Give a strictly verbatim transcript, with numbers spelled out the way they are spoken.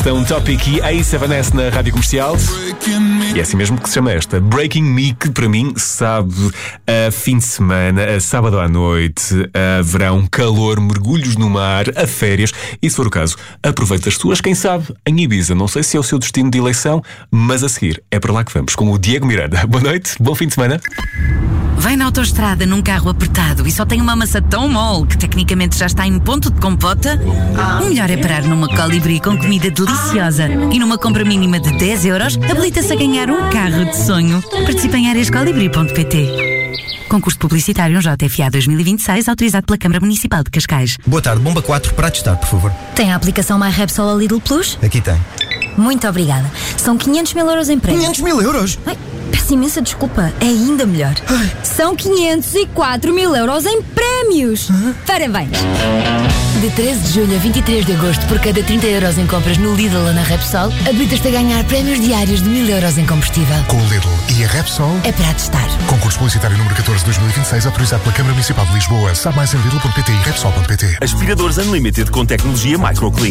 esta, um Topic e Ace Evanescence na Rádio Comercial. E é assim mesmo que se chama esta, Breaking Me, que para mim sabe a fim de semana, a sábado à noite, a verão, calor, mergulhos no mar, a férias. E se for o caso, aproveita as tuas, quem sabe, em Ibiza. Não sei se é o seu destino de eleição, mas a seguir é para lá que vamos, com o Diego Miranda. Boa noite, bom fim de semana. Vai na autoestrada num carro apertado e só tem uma maçã tão mole que tecnicamente já está em ponto de compota? O melhor é parar numa Colibri com comida deliciosa e numa compra mínima de dez euros habilita-se a ganhar um carro de sonho. Participe em áreas colibri ponto pt. Concurso publicitário J F A dois mil e vinte e seis, autorizado pela Câmara Municipal de Cascais. Boa tarde, bomba quatro para testar, por favor. Tem a aplicação MyRepsol ao Lidl Plus? Aqui tem. Muito obrigada. São quinhentos mil euros em prémios. quinhentos mil euros? Ai, peço imensa desculpa, é ainda melhor. Ai. São quinhentos e quatro mil euros em prémios. Hã? Parabéns. De treze de julho a vinte e três de agosto, por cada trinta euros em compras no Lidl ou na Repsol, habilitas-te a ganhar prémios diários de mil euros em combustível. Com o Lidl e a Repsol é para testar. Concurso publicitário número catorze de dois mil e vinte e seis, autorizado pela Câmara Municipal de Lisboa. Sabe mais em lidl ponto pt e repsol ponto pt. Aspiradores Unlimited com tecnologia microclean.